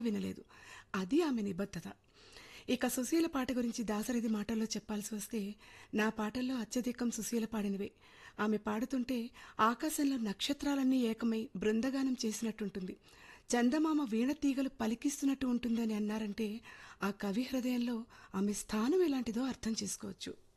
వినలేదు. అది ఆమె నిబద్ధత. ఇక సుశీల పాట గురించి దాశరథి మాటల్లో చెప్పాల్సి వస్తే, నా పాటల్లో అత్యధికం సుశీల పాడినవే. ఆమె పాడుతుంటే ఆకాశంలో నక్షత్రాలన్నీ ఏకమై బృందగానం చేసినట్టుంటుంది. చందమామ వీణ తీగలు పలికిస్తున్నట్టు ఉంటుందని అన్నారంటే, ఆ కవి హృదయంలో ఆమె స్థానం ఎలాంటిదో అర్థం చేసుకోవచ్చు.